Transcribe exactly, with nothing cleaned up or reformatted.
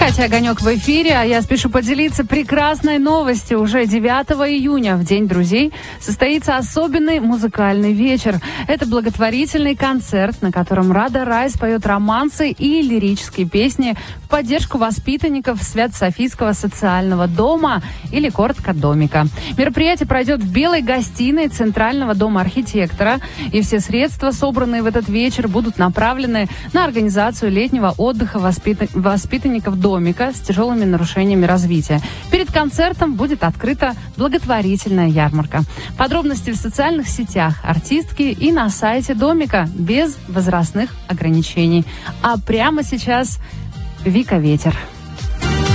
Катя Огонек в эфире, а я спешу поделиться прекрасной новостью. Уже девятого июня, в День друзей, состоится особенный музыкальный вечер. Это благотворительный концерт, на котором Рада Рай споет романсы и лирические песни в поддержку воспитанников Свято-Софийского социального дома, или коротко домика. Мероприятие пройдет в белой гостиной Центрального дома архитектора, и все средства, собранные в этот вечер, будут направлены на организацию летнего отдыха воспит... воспитанников домика с тяжелыми нарушениями развития. Перед концертом будет открыта благотворительная ярмарка. Подробности в социальных сетях артистки и на сайте домика без возрастных ограничений. А прямо сейчас Вика Ветер.